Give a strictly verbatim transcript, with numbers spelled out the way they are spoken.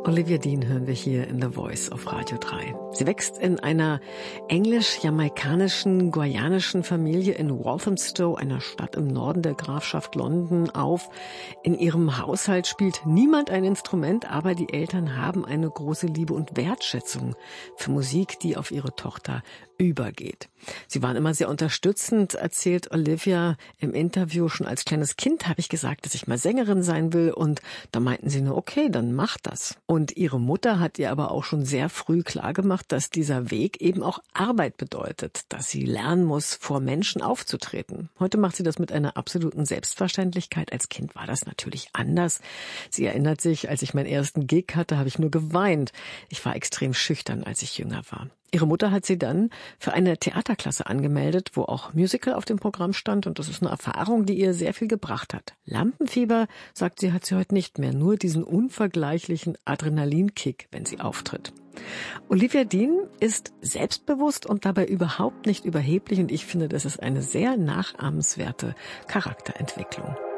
Olivia Dean hören wir hier in The Voice auf Radio drei. Sie wächst in einer englisch-jamaikanischen, guayanischen Familie in Walthamstow, einer Stadt im Norden der Grafschaft London, auf. In ihrem Haushalt spielt niemand ein Instrument, aber die Eltern haben eine große Liebe und Wertschätzung für Musik, die auf ihre Tochter übergeht. Sie waren immer sehr unterstützend, erzählt Olivia im Interview. Schon als kleines Kind habe ich gesagt, dass ich mal Sängerin sein will, und da meinten sie nur, okay, dann mach das. Und ihre Mutter hat ihr aber auch schon sehr früh klargemacht, dass dieser Weg eben auch Arbeit bedeutet, dass sie lernen muss, vor Menschen aufzutreten. Heute macht sie das mit einer absoluten Selbstverständlichkeit. Als Kind war das natürlich anders. Sie erinnert sich, als ich meinen ersten Gig hatte, habe ich nur geweint. Ich war extrem schüchtern, als ich jünger war. Ihre Mutter hat sie dann für eine Theaterklasse angemeldet, wo auch Musical auf dem Programm stand, und das ist eine Erfahrung, die ihr sehr viel gebracht hat. Lampenfieber, sagt sie, hat sie heute nicht mehr, nur diesen unvergleichlichen Adrenalinkick, wenn sie auftritt. Olivia Dean ist selbstbewusst und dabei überhaupt nicht überheblich, und ich finde, das ist eine sehr nachahmenswerte Charakterentwicklung.